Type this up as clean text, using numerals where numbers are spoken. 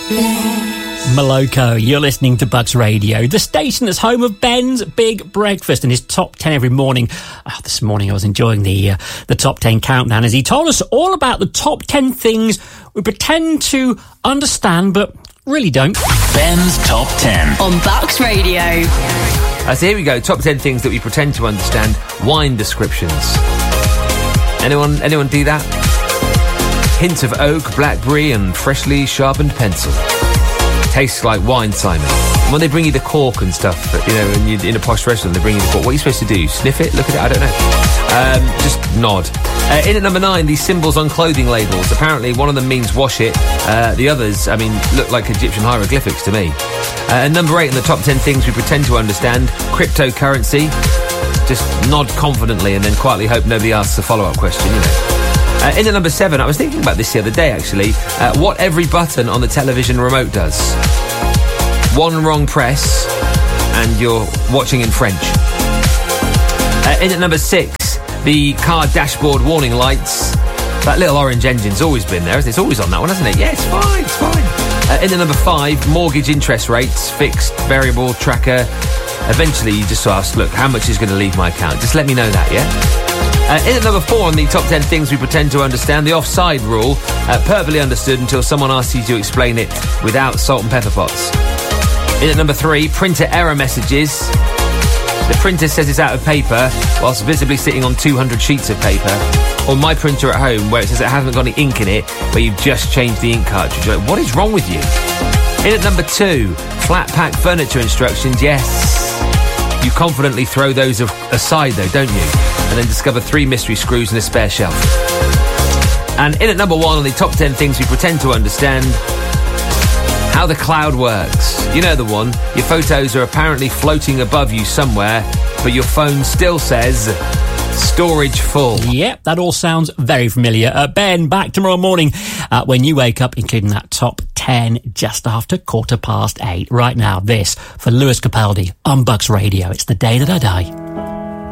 Moloko, you're listening to Bucks Radio, the station that's home of Ben's Big Breakfast and his top 10 every morning. This morning I was enjoying the top 10 countdown as he told us all about the top 10 things we pretend to understand but really don't. Ben's Top 10 on Bucks Radio. So here we go, top 10 things that we pretend to understand. Wine descriptions. Anyone do that? Hints of oak, blackberry and freshly sharpened pencil. Tastes like wine, Simon. When they bring you the cork and stuff, you know, when you're in a posh restaurant, they bring you the cork. What are you supposed to do? Sniff it? Look at it? I don't know. Just nod. In at number 9, these symbols on clothing labels. Apparently, one of them means wash it. The others, look like Egyptian hieroglyphics to me. And number 8 in the top 10 things we pretend to understand, cryptocurrency. Just nod confidently and then quietly hope nobody asks a follow-up question, you know. In at number 7, I was thinking about this the other day, actually. What every button on the television remote does. One wrong press, and you're watching in French. In at number 6, the car dashboard warning lights. That little orange engine's always been there, isn't it? It's always on that one, hasn't it? Yeah, it's fine. In at number 5, mortgage interest rates, fixed, variable, tracker. Eventually, you just ask, look, how much is going to leave my account? Just let me know that, yeah? In at number 4 on the top 10 things we pretend to understand, the offside rule, perfectly understood until someone asks you to explain it without salt and pepper pots. In at number 3, printer error messages. The printer says it's out of paper, whilst visibly sitting on 200 sheets of paper. Or my printer at home, where it says it hasn't got any ink in it, where you've just changed the ink cartridge. You're like, what is wrong with you? In at number 2, flat pack furniture instructions, yes. You confidently throw those aside, though, don't you? And then discover 3 mystery screws and a spare shelf. And in at number 1 on the top 10 things we pretend to understand, how the cloud works. You know the one. Your photos are apparently floating above you somewhere, but your phone still says storage full. Yep, that all sounds very familiar. Ben, back tomorrow morning when you wake up, including that top 10 just after 8:15. Right now, this for Lewis Capaldi on Bucks Radio. It's the day that I die.